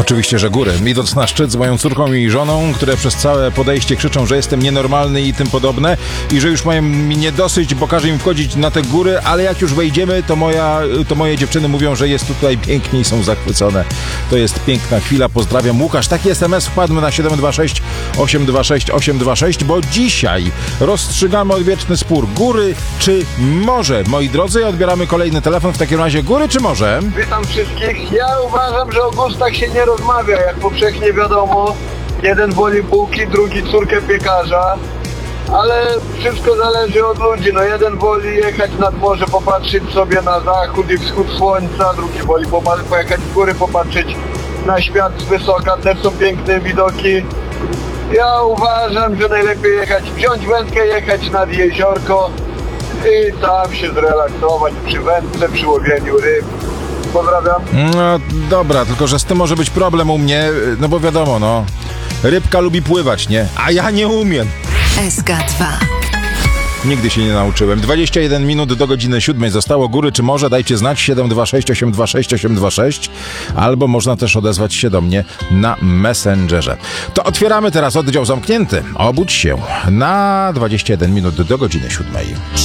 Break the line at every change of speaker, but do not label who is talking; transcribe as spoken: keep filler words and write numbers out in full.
Oczywiście, że góry. Idąc na szczyt z moją córką i żoną, które przez całe podejście krzyczą, że jestem nienormalny i tym podobne i że już mają mi nie dosyć, bo każe im wchodzić na te góry, ale jak już wejdziemy, to, moja, to moje dziewczyny mówią, że jest tutaj pięknie i są zachwycone. To jest piękna chwila. Pozdrawiam. Łukasz, taki es em es wpadł na siedem dwa sześć osiem dwa sześć osiem dwa sześć, bo dzisiaj rozstrzygamy odwieczny spór. Góry czy morze? Moi drodzy, odbieramy kolejny telefon. W takim razie góry czy morze?
Witam wszystkich. Ja uważam, że o gustach się nie rozmawia, jak powszechnie wiadomo. Jeden woli bułki, drugi córkę piekarza. Ale wszystko zależy od ludzi. No jeden woli jechać nad morze, popatrzeć sobie na zachód i wschód słońca, drugi woli pojechać w góry, popatrzeć na świat z wysoka. Też są piękne widoki. Ja uważam, że najlepiej jechać, wziąć wędkę, jechać nad jeziorko i tam się zrelaksować przy wędce, przy łowieniu ryb. Pozdrawiam.
No dobra, tylko że z tym może być problem u mnie, no bo wiadomo, no. Rybka lubi pływać, nie? A ja nie umiem.
S K dwa.
Nigdy się nie nauczyłem. dwadzieścia jeden minut do godziny siódmej zostało. Góry czy morze? Dajcie znać. siedem dwa sześć osiem dwa sześć osiem dwa sześć. Albo można też odezwać się do mnie na Messengerze. To otwieramy teraz oddział zamknięty. Obudź się na dwadzieścia jeden minut do godziny siódmej.